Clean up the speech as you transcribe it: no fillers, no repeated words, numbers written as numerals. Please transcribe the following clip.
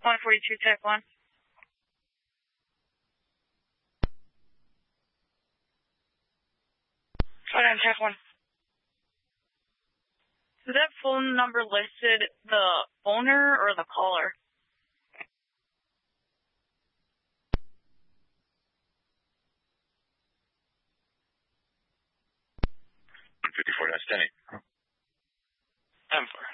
142, Tech 1. Hold on, Tech 1. Is that phone number listed the owner or the caller? 154, that's Denny. M4.